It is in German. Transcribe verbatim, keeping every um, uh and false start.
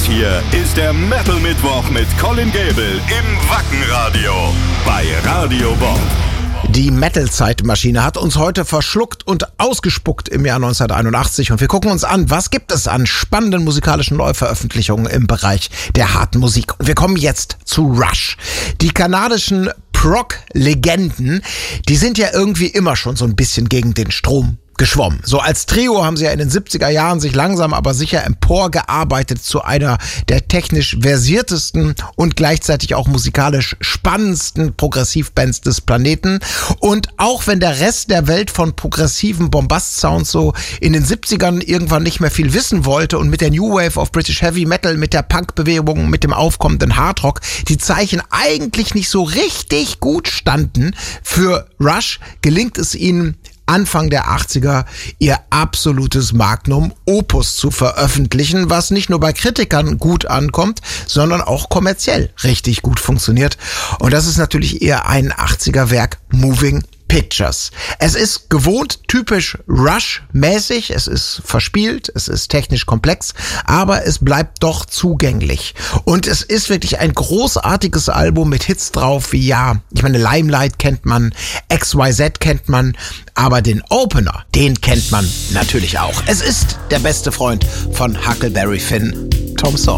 hier ist der Metal Mittwoch mit Colin Gable im Wackenradio bei Radio Bob. Die Metal-Zeitmaschine hat uns heute verschluckt und ausgespuckt im Jahr neunzehnhunderteinundachtzig und wir gucken uns an, was gibt es an spannenden musikalischen Neuveröffentlichungen im Bereich der harten Musik. Und wir kommen jetzt zu Rush. Die kanadischen Prog-Legenden, die sind ja irgendwie immer schon so ein bisschen gegen den Strom geschwommen. So als Trio haben sie ja in den siebziger Jahren sich langsam aber sicher emporgearbeitet zu einer der technisch versiertesten und gleichzeitig auch musikalisch spannendsten Progressivbands des Planeten. Und auch wenn der Rest der Welt von progressiven Bombast-Sounds so in den siebzigern irgendwann nicht mehr viel wissen wollte und mit der New Wave of British Heavy Metal, mit der Punk-Bewegung, mit dem aufkommenden Hardrock die Zeichen eigentlich nicht so richtig gut standen, für Rush gelingt es ihnen Anfang der achtziger ihr absolutes Magnum Opus zu veröffentlichen, was nicht nur bei Kritikern gut ankommt, sondern auch kommerziell richtig gut funktioniert. Und das ist natürlich eher ein achtziger Werk, Moving Pictures. Es ist gewohnt typisch Rush-mäßig, es ist verspielt, es ist technisch komplex, aber es bleibt doch zugänglich. Und es ist wirklich ein großartiges Album mit Hits drauf wie, ja, ich meine, Limelight kennt man, X Y Z kennt man, aber den Opener, den kennt man natürlich auch. Es ist der beste Freund von Huckleberry Finn, Tom Sawyer.